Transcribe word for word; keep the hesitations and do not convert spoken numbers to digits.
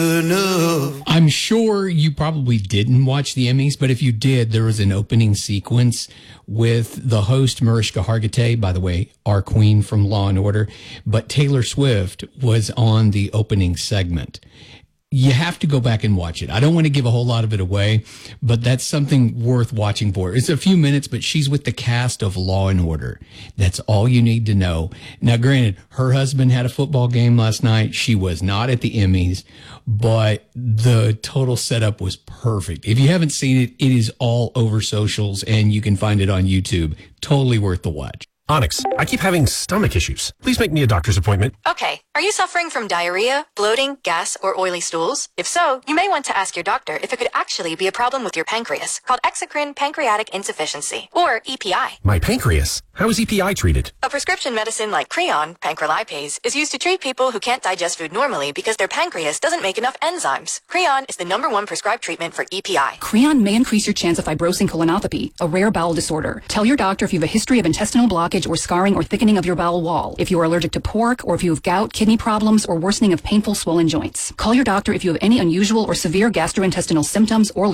I'm sure you probably didn't watch the Emmys, but if you did, there was an opening sequence with the host, Mariska Hargitay, by the way, our queen from Law and Order, but Taylor Swift was on the opening segment. You have to go back and watch it. I don't want to give a whole lot of it away, but that's something worth watching for. It's a few minutes, but she's with the cast of Law and Order. That's all you need to know. Now, granted, her husband had a football game last night. She was not at the Emmys, but the total setup was perfect. If you haven't seen it, it is all over socials and you can find it on YouTube. Totally worth the watch. Onyx, I keep having stomach issues. Please make me a doctor's appointment. Okay. Are you suffering from diarrhea, bloating, gas, or oily stools? If so, you may want to ask your doctor if it could actually be a problem with your pancreas, called exocrine pancreatic insufficiency, or E P I. My pancreas? How is E P I treated? A prescription medicine like Creon, pancrelipase, is used to treat people who can't digest food normally because their pancreas doesn't make enough enzymes. Creon is the number one prescribed treatment for E P I. Creon may increase your chance of fibrosing colonopathy, a rare bowel disorder. Tell your doctor if you have a history of intestinal blockage or scarring or thickening of your bowel wall, if you are allergic to pork, or if you have gout, kidney problems, or worsening of painful swollen joints. Call your doctor if you have any unusual or severe gastrointestinal symptoms or